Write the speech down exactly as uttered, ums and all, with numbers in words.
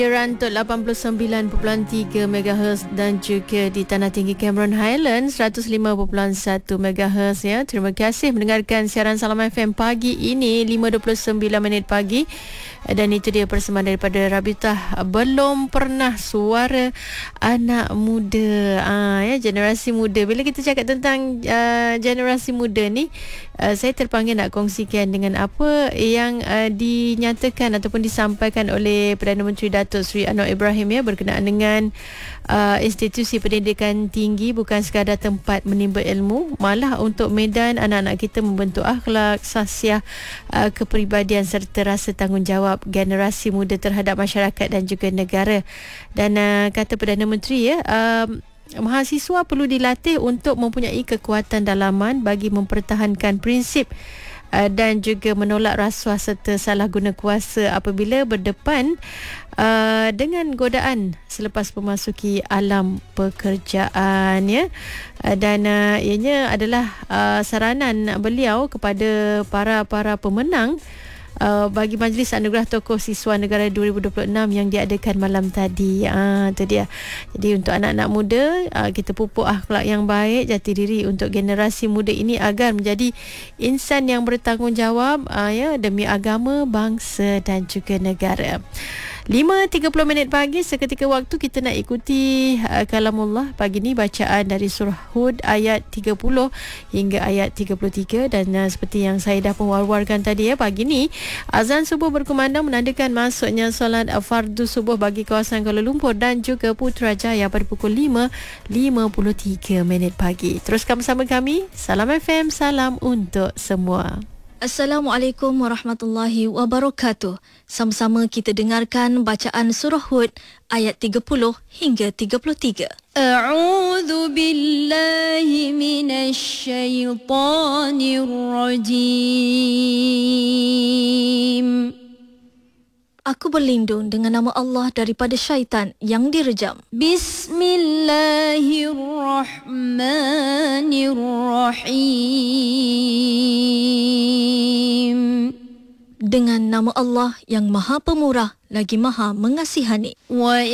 Siaran untuk lapan puluh sembilan perpuluhan tiga megahertz dan juga di Tanah Tinggi Cameron Highlands seratus lima perpuluhan satu megahertz ya. Terima kasih mendengarkan siaran Salam F M pagi ini lima dua puluh sembilan minit pagi. Dan itu dia persembahan daripada Rabitah Belum Pernah, suara anak muda. Ah ya, generasi muda. Bila kita cakap tentang uh, generasi muda ni, uh, saya terpanggil nak kongsikan dengan apa yang uh, dinyatakan ataupun disampaikan oleh Perdana Menteri Datuk Seri Anwar Ibrahim ya, berkenaan dengan uh, institusi pendidikan tinggi bukan sekadar tempat menimba ilmu, malah untuk medan anak-anak kita membentuk akhlak, sahsiah, uh, kepribadian serta rasa tanggungjawab generasi muda terhadap masyarakat dan juga negara. Dan uh, kata Perdana Menteri ya, uh, mahasiswa perlu dilatih untuk mempunyai kekuatan dalaman bagi mempertahankan prinsip uh, dan juga menolak rasuah serta salah guna kuasa apabila berdepan uh, dengan godaan selepas memasuki alam pekerjaan ya. Uh, dan uh, ianya adalah uh, saranan beliau kepada para-para pemenang Uh, bagi Majlis Anugerah Tokoh Siswa Negara dua ribu dua puluh enam yang diadakan malam tadi. Ah, itu dia. Jadi untuk anak-anak muda, uh, kita pupuk akhlak yang baik, jati diri untuk generasi muda ini agar menjadi insan yang bertanggungjawab uh, ya, demi agama, bangsa dan juga negara. lima tiga puluh minit pagi, seketika waktu kita nak ikuti uh, kalamullah pagi ni, bacaan dari surah Hud ayat tiga puluh hingga ayat tiga puluh tiga. Dan uh, seperti yang saya dah pun war-warkan tadi ya, pagi ni azan subuh berkumandang menandakan masuknya solat fardu subuh bagi kawasan Kuala Lumpur dan juga Putrajaya pada pukul lima lima puluh tiga minit pagi. Teruskan bersama kami. Salam F M, salam untuk semua. Assalamualaikum warahmatullahi wabarakatuh. Sama-sama kita dengarkan bacaan surah Hud ayat tiga puluh hingga tiga puluh tiga. A'udzu billahi minasy syaithanir rajim. Aku berlindung dengan nama Allah daripada syaitan yang direjam. Bismillahirrahmanirrahim. Dengan nama Allah yang Maha Pemurah lagi Maha Mengasihani. Wa